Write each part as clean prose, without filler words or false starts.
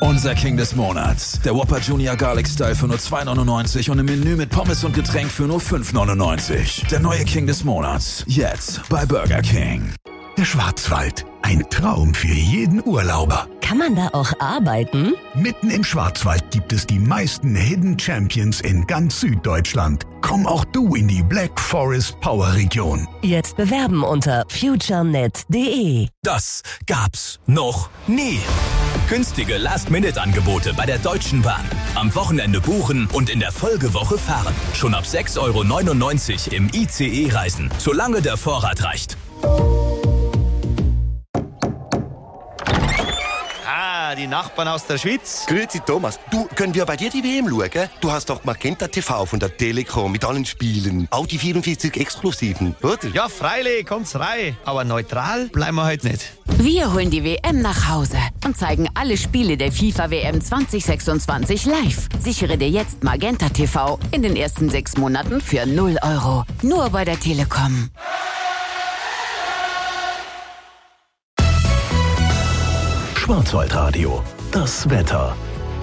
Unser King des Monats. Der Whopper Junior Garlic Style für nur 2,99 und im Menü mit Pommes und Getränk für nur 5,99. Der neue King des Monats. Jetzt bei Burger King. Der Schwarzwald. Ein Traum für jeden Urlauber. Kann man da auch arbeiten? Mitten im Schwarzwald gibt es die meisten Hidden Champions in ganz Süddeutschland. Komm auch du in die Black Forest Power Region. Jetzt bewerben unter futurenet.de. Das gab's noch nie. Günstige Last-Minute-Angebote bei der Deutschen Bahn. Am Wochenende buchen und in der Folgewoche fahren. Schon ab 6,99 € im ICE reisen, solange der Vorrat reicht. Die Nachbarn aus der Schweiz. Grüezi Thomas. Du, können wir bei dir die WM schauen? Du hast doch Magenta TV von der Telekom mit allen Spielen. Auch die 44 Exklusiven, oder? Ja, freilich, kommt's rein. Aber neutral bleiben wir heute nicht. Wir holen die WM nach Hause und zeigen alle Spiele der FIFA-WM 2026 live. Sichere dir jetzt Magenta TV in den ersten 6 Monaten für 0 €. Nur bei der Telekom. Schwarzwaldradio. Das Wetter.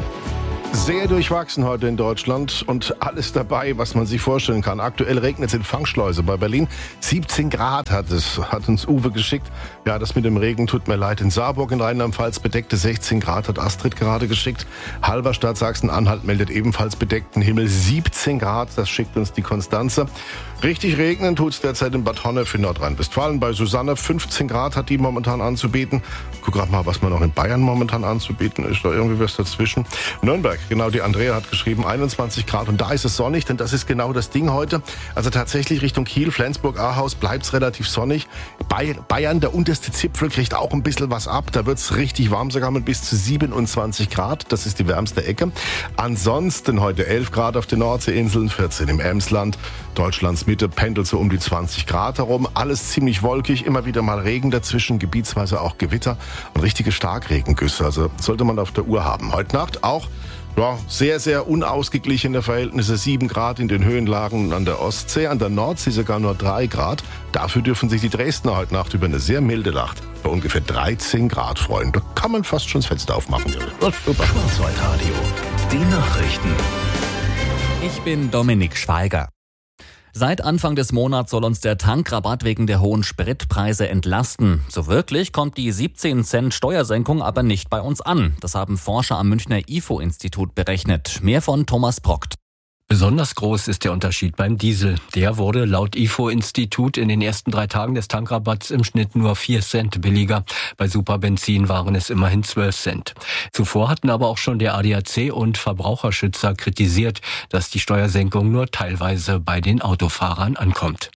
Sehr durchwachsen heute in Deutschland und alles dabei, was man sich vorstellen kann. Aktuell regnet es in Fangschleuse bei Berlin. 17 Grad hat uns Uwe geschickt. Ja, das mit dem Regen tut mir leid. In Saarburg in Rheinland-Pfalz bedeckte 16 Grad hat Astrid gerade geschickt. Halberstadt, Sachsen-Anhalt meldet ebenfalls bedeckten Himmel. 17 Grad, das schickt uns die Konstanze. Richtig regnen tut es derzeit in Bad Honnef in Nordrhein-Westfalen. Bei Susanne 15 Grad hat die momentan anzubieten. Guck gerade mal, was man noch in Bayern momentan anzubieten ist. Da irgendwie was dazwischen. Nürnberg, genau, die Andrea hat geschrieben 21 Grad. Und da ist es sonnig, denn das ist genau das Ding heute. Also tatsächlich Richtung Kiel, Flensburg, Ahaus bleibt es relativ sonnig. Bayern, der unterste Zipfel, kriegt auch ein bisschen was ab. Da wird es richtig warm, sogar mit bis zu 27 Grad. Das ist die wärmste Ecke. Ansonsten heute 11 Grad auf den Nordseeinseln, 14 im Emsland. Deutschlands Mitte pendelt so um die 20 Grad herum. Alles ziemlich wolkig, immer wieder mal Regen dazwischen, gebietsweise auch Gewitter und richtige Starkregengüsse. Also sollte man auf der Uhr haben. Heute Nacht auch sehr, sehr unausgeglichene Verhältnisse. 7 Grad in den Höhenlagen an der Ostsee, an der Nordsee sogar nur 3 Grad. Dafür dürfen sich die Dresdner heute Nacht über eine sehr milde Nacht bei ungefähr 13 Grad freuen. Da kann man fast schon das Fenster aufmachen. Super. Schwarzwaldradio. Die Nachrichten. Ich bin Dominik Schweiger. Seit Anfang des Monats soll uns der Tankrabatt wegen der hohen Spritpreise entlasten. So wirklich kommt die 17 Cent Steuersenkung aber nicht bei uns an. Das haben Forscher am Münchner IFO-Institut berechnet. Mehr von Thomas Brockt. Besonders groß ist der Unterschied beim Diesel. Der wurde laut IFO-Institut in den ersten 3 Tagen des Tankrabatts im Schnitt nur 4 Cent billiger. Bei Superbenzin waren es immerhin 12 Cent. Zuvor hatten aber auch schon der ADAC und Verbraucherschützer kritisiert, dass die Steuersenkung nur teilweise bei den Autofahrern ankommt.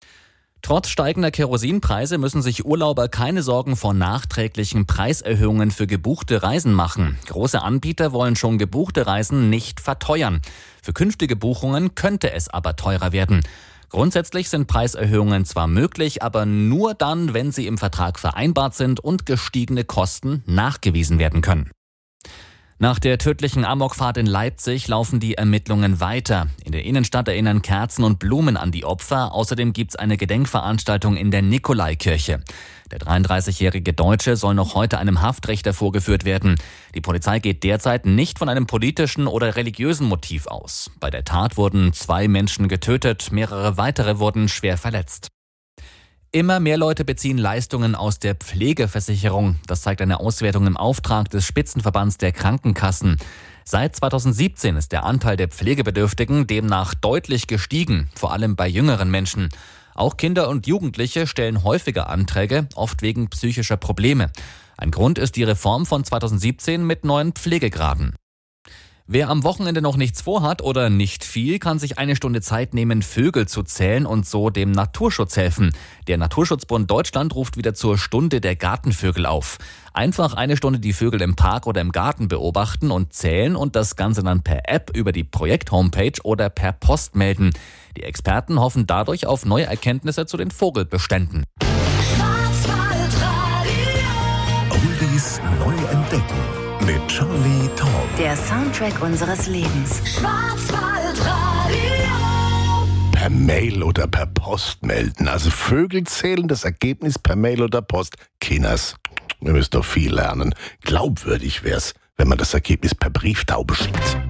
Trotz steigender Kerosinpreise müssen sich Urlauber keine Sorgen vor nachträglichen Preiserhöhungen für gebuchte Reisen machen. Große Anbieter wollen schon gebuchte Reisen nicht verteuern. Für künftige Buchungen könnte es aber teurer werden. Grundsätzlich sind Preiserhöhungen zwar möglich, aber nur dann, wenn sie im Vertrag vereinbart sind und gestiegene Kosten nachgewiesen werden können. Nach der tödlichen Amokfahrt in Leipzig laufen die Ermittlungen weiter. In der Innenstadt erinnern Kerzen und Blumen an die Opfer. Außerdem gibt's eine Gedenkveranstaltung in der Nikolaikirche. Der 33-jährige Deutsche soll noch heute einem Haftrichter vorgeführt werden. Die Polizei geht derzeit nicht von einem politischen oder religiösen Motiv aus. Bei der Tat wurden 2 Menschen getötet, mehrere weitere wurden schwer verletzt. Immer mehr Leute beziehen Leistungen aus der Pflegeversicherung. Das zeigt eine Auswertung im Auftrag des Spitzenverbands der Krankenkassen. Seit 2017 ist der Anteil der Pflegebedürftigen demnach deutlich gestiegen, vor allem bei jüngeren Menschen. Auch Kinder und Jugendliche stellen häufiger Anträge, oft wegen psychischer Probleme. Ein Grund ist die Reform von 2017 mit neuen Pflegegraden. Wer am Wochenende noch nichts vorhat oder nicht viel, kann sich 1 Stunde Zeit nehmen, Vögel zu zählen und so dem Naturschutz helfen. Der Naturschutzbund Deutschland ruft wieder zur Stunde der Gartenvögel auf. Einfach 1 Stunde die Vögel im Park oder im Garten beobachten und zählen und das Ganze dann per App über die Projekt-Homepage oder per Post melden. Die Experten hoffen dadurch auf neue Erkenntnisse zu den Vogelbeständen. Oldies neu entdecken. Mit Charlie Tom. Der Soundtrack unseres Lebens. Schwarzwaldradio. Per Mail oder per Post melden. Also Vögel zählen, das Ergebnis per Mail oder Post. Kinders, ihr müsst doch viel lernen. Glaubwürdig wär's, wenn man das Ergebnis per Brieftaube schickt.